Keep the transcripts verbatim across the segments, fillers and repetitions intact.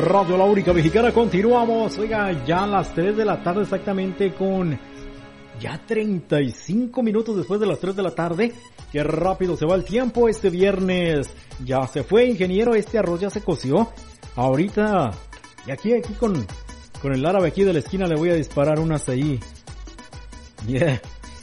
Radio La Única Mexicana, continuamos. Oiga, ya a las tres de la tarde exactamente, con ya treinta y cinco minutos después de las tres de la tarde. Qué rápido se va el tiempo. Este viernes ya se fue, ingeniero. Este arroz ya se coció. Ahorita, y aquí, aquí con, con el árabe aquí de la esquina le voy a disparar unas ahí. Yeah.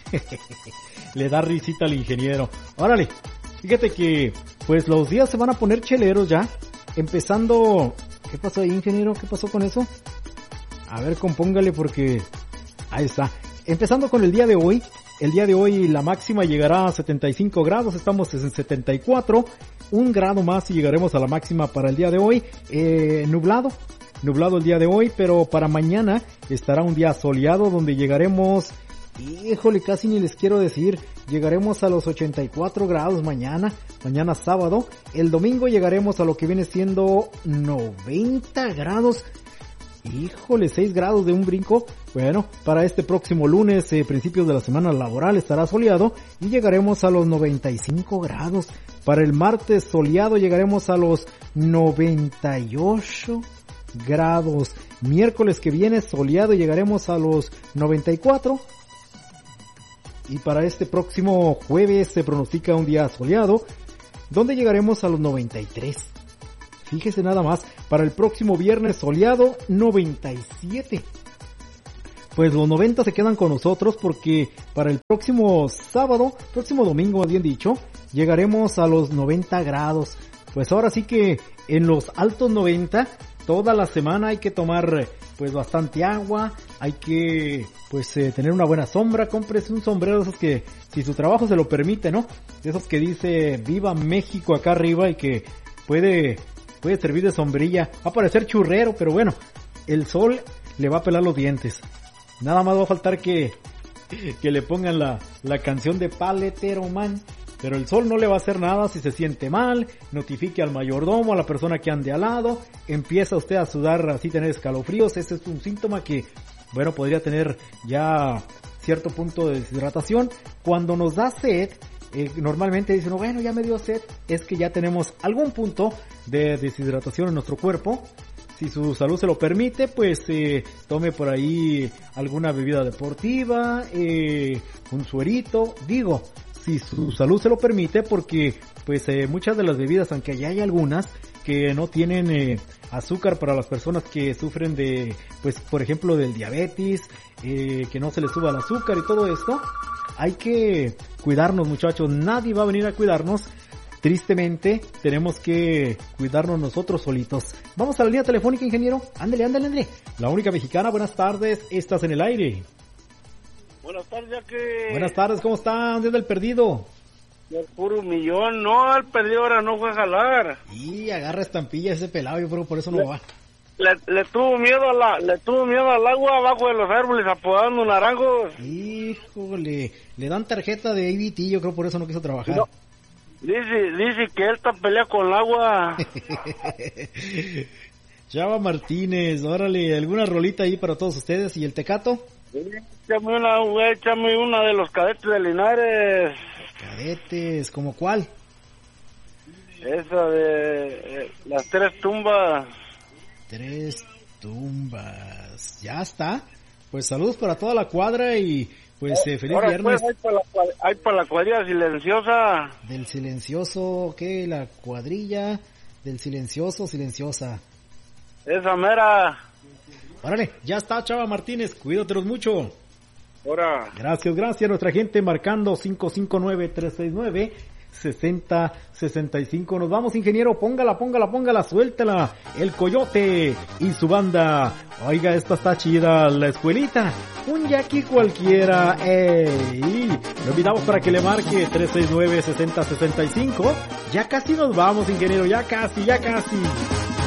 Le da risita al ingeniero. Órale, fíjate que pues los días se van a poner cheleros ya. Empezando... ¿Qué pasó ahí, ingeniero? ¿Qué pasó con eso? A ver, compóngale porque... Ahí está. Empezando con el día de hoy. El día de hoy la máxima llegará a setenta y cinco grados. Estamos en setenta y cuatro. Un grado más y llegaremos a la máxima para el día de hoy. Eh, nublado. Nublado el día de hoy, pero para mañana estará un día soleado donde llegaremos... Híjole, casi ni les quiero decir. Llegaremos a los ochenta y cuatro grados mañana, mañana sábado. El domingo llegaremos a lo que viene siendo noventa grados. Híjole, seis grados de un brinco. Bueno, para este próximo lunes, eh, principios de la semana laboral, estará soleado y llegaremos a los noventa y cinco grados. Para el martes soleado llegaremos a los noventa y ocho grados. Miércoles que viene soleado llegaremos a los noventa y cuatro. Y para este próximo jueves se pronostica un día soleado, donde llegaremos a los noventa y tres. Fíjese nada más, para el próximo viernes soleado, noventa y siete. Pues los noventa se quedan con nosotros porque para el próximo sábado, próximo domingo, más bien dicho, llegaremos a los noventa grados. Pues ahora sí que en los altos noventa, toda la semana hay que tomar pues bastante agua, hay que pues eh, tener una buena sombra. Cómprese un sombrero de esos que, si su trabajo se lo permite, ¿no? De esos que dice Viva México acá arriba y que puede, puede servir de sombrilla. Va a parecer churrero, pero bueno, el sol le va a pelar los dientes. Nada más va a faltar que, que le pongan la, la canción de Paletero Man. Pero el sol no le va a hacer nada. Si se siente mal, notifique al mayordomo, a la persona que ande al lado. Empieza usted a sudar, así tener escalofríos. Ese es un síntoma que, bueno, podría tener ya cierto punto de deshidratación. Cuando nos da sed, eh, normalmente dicen, no, bueno, ya me dio sed. Es que ya tenemos algún punto de deshidratación en nuestro cuerpo. Si su salud se lo permite, pues eh, tome por ahí alguna bebida deportiva, eh, un suerito, digo... Si su salud se lo permite, porque pues eh, muchas de las bebidas, aunque ya hay algunas que no tienen eh, azúcar para las personas que sufren de, pues por ejemplo del diabetes, eh, que no se les suba el azúcar y todo esto, hay que cuidarnos, muchachos. Nadie va a venir a cuidarnos. Tristemente tenemos que cuidarnos nosotros solitos. Vamos a la línea telefónica, ingeniero. Ándale, ándale, ándale. La Única Mexicana, buenas tardes, estás en el aire. Buenas tardes, ya que... Buenas tardes, ¿cómo está? ¿Dónde anda el perdido? El puro millón, no, el perdido ahora no fue a jalar. Y agarra estampilla ese pelado, yo creo por eso no le, va. Le, le tuvo miedo a la, le tuvo miedo al agua abajo de los árboles apodando naranjos. Híjole, le dan tarjeta de A B T, yo creo por eso no quiso trabajar. No. Dice, dice que él está pelea con el agua. Chava Martínez, órale, alguna rolita ahí para todos ustedes. ¿Y el Tecato? Échame una, güey, échame una de los Cadetes de Linares. Cadetes, ¿como cuál? Esa de eh, las tres tumbas. Tres tumbas, ya está. Pues saludos para toda la cuadra y pues eh, feliz Ahora viernes. Pues, hay, para la, hay para la cuadrilla silenciosa. Del silencioso, ¿qué? La cuadrilla del silencioso, silenciosa. Esa mera. Órale, ya está, Chava Martínez, cuídatelos mucho. Ahora. Gracias, gracias a nuestra gente marcando cinco cinco nueve, tres seis nueve, seis cero seis cinco. Nos vamos, ingeniero, póngala, póngala, póngala, suéltala. El Coyote y su banda. Oiga, esta está chida, la escuelita. Un yaqui cualquiera. ¡Ey! Lo invitamos para que le marque tres seis nueve, seis cero seis cinco. Ya casi nos vamos, ingeniero, ya casi, ya casi.